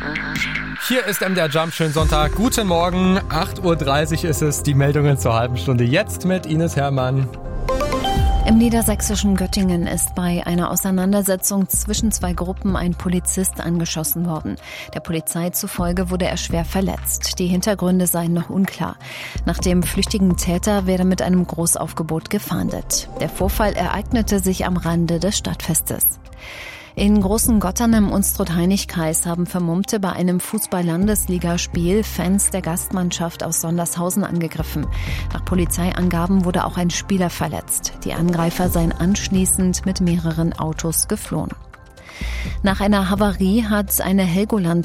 Hier ist MDR Jump, schönen Sonntag, guten Morgen, 8.30 Uhr ist es, die Meldungen zur halben Stunde, jetzt mit Ines Herrmann. Im niedersächsischen Göttingen ist bei einer Auseinandersetzung zwischen zwei Gruppen ein Polizist angeschossen worden. Der Polizei zufolge wurde er schwer verletzt. Die Hintergründe seien noch unklar. Nach dem flüchtigen Täter werde mit einem Großaufgebot gefahndet. Der Vorfall ereignete sich am Rande des Stadtfestes. In Großengottern im Unstrut-Hainich-Kreis haben Vermummte bei einem Fußball-Landesligaspiel Fans der Gastmannschaft aus Sondershausen angegriffen. Nach Polizeiangaben wurde auch ein Spieler verletzt. Die Angreifer seien anschließend mit mehreren Autos geflohen. Nach einer Havarie hat eine Helgoland